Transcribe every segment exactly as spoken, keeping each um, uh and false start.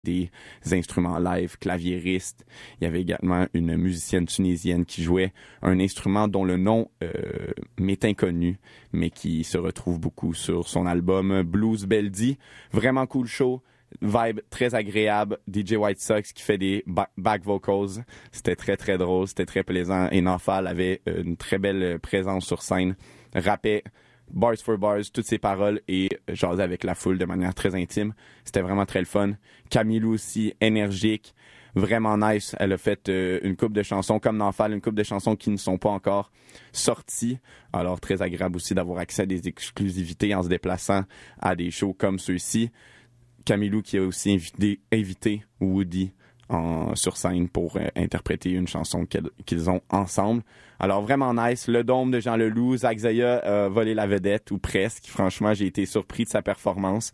des instruments live, claviéristes. Il y avait également une musicienne tunisienne qui jouait un instrument dont le nom euh, m'est inconnu, mais qui se retrouve beaucoup sur son album Blues Beldy. Vraiment cool show, vibe très agréable. D J White Sox qui fait des ba- back vocals. C'était très très drôle, c'était très plaisant. Et Nafal avait une très belle présence sur scène, rappait bars for bars, toutes ses paroles et jasait avec la foule de manière très intime. C'était vraiment très le fun. Camilou aussi, énergique, vraiment nice. Elle a fait euh, une couple de chansons comme Nafal, une couple de chansons qui ne sont pas encore sorties. Alors très agréable aussi d'avoir accès à des exclusivités en se déplaçant à des shows comme ceux-ci. Camilou qui a aussi invité, invité Woody en, sur scène pour euh, interpréter une chanson qu'ils ont ensemble. Alors vraiment nice. Le Dôme de Jean Leloup, Zach Zaya a volé la vedette, ou presque. Franchement, j'ai été surpris de sa performance.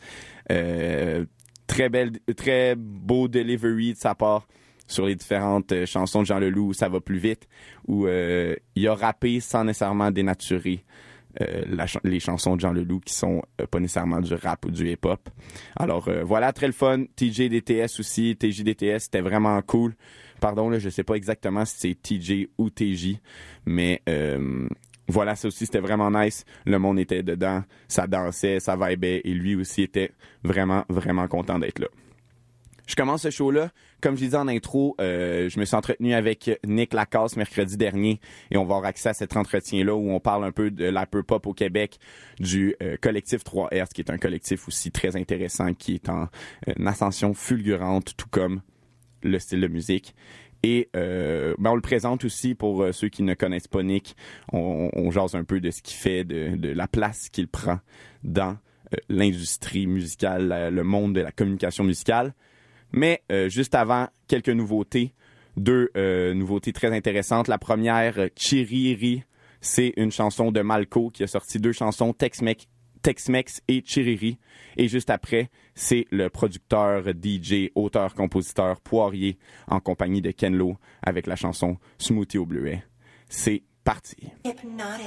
Euh, très belle, très beau delivery de sa part sur les différentes euh, chansons de Jean Leloup où ça va plus vite, où euh, il a rappé sans nécessairement dénaturer Euh, la ch- les chansons de Jean Leloup qui sont euh, pas nécessairement du rap ou du hip-hop. Alors euh, voilà, très le fun. T J D T S aussi, T J D T S, c'était vraiment cool. Pardon, là, je sais pas exactement si c'est T J ou T J, mais euh, voilà, ça aussi, c'était vraiment nice. Le monde était dedans, ça dansait, ça vibait, et lui aussi était vraiment, vraiment content d'être là. Je commence ce show-là. Comme je disais en intro, euh, je me suis entretenu avec Nick Lacasse mercredi dernier et on va avoir accès à cet entretien-là où on parle un peu de l'hyperpop au Québec, du euh, collectif trois R, qui est un collectif aussi très intéressant, qui est en euh, une ascension fulgurante, tout comme le style de musique. Et euh, ben on le présente aussi pour euh, ceux qui ne connaissent pas Nick. On, on jase un peu de ce qu'il fait, de, de la place qu'il prend dans euh, l'industrie musicale, la, le monde de la communication musicale. Mais euh, juste avant, quelques nouveautés. Deux euh, nouveautés très intéressantes. La première, Chiriri, c'est une chanson de Malco qui a sorti deux chansons, Tex-Mex, Tex-Mex et Chiriri. Et juste après, c'est le producteur, D J, auteur, compositeur Poirier en compagnie de Ken Lo avec la chanson Smoothie au bleuet. C'est parti. Hypnotic.